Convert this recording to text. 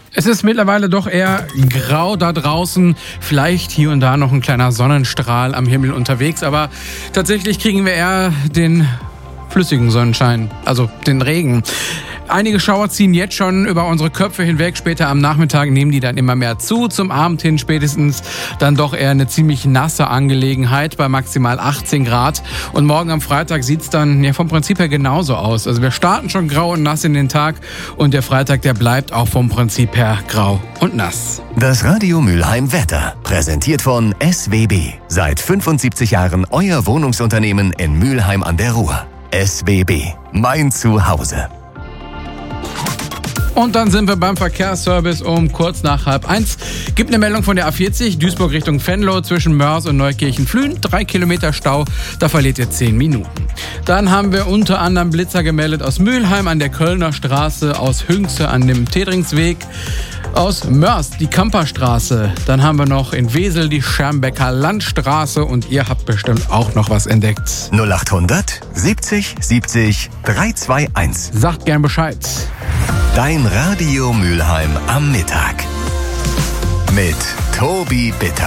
Es ist mittlerweile doch eher grau da draußen, vielleicht hier und da noch ein kleiner Sonnenstrahl am Himmel unterwegs, aber tatsächlich kriegen wir eher den flüssigen Sonnenschein, also den Regen. Einige Schauer ziehen jetzt schon über unsere Köpfe hinweg. Später am Nachmittag nehmen die dann immer mehr zu. Zum Abend hin spätestens dann doch eher eine ziemlich nasse Angelegenheit bei maximal 18 Grad. Und morgen am Freitag sieht's dann vom Prinzip her genauso aus. Also wir starten schon grau und nass in den Tag und der Freitag, der bleibt auch vom Prinzip her grau und nass. Das Radio Mülheim Wetter, präsentiert von SWB. Seit 75 Jahren euer Wohnungsunternehmen in Mülheim an der Ruhr. SWB, mein Zuhause. Und dann sind wir beim Verkehrsservice um kurz nach 12:30. Gibt eine Meldung von der A40, Duisburg Richtung Venlo zwischen Mörs und Neukirchen-Flühen. 3 Kilometer Stau, da verliert ihr 10 Minuten. Dann haben wir unter anderem Blitzer gemeldet aus Mülheim an der Kölner Straße, aus Hünxe an dem Tedringsweg, aus Mörs die Kamperstraße. Dann haben wir noch in Wesel die Schermbecker Landstraße und ihr habt bestimmt auch noch was entdeckt. 0800 70 70 321. Sagt gern Bescheid. Dein Radio Mülheim am Mittag. Mit Tobi Bitter.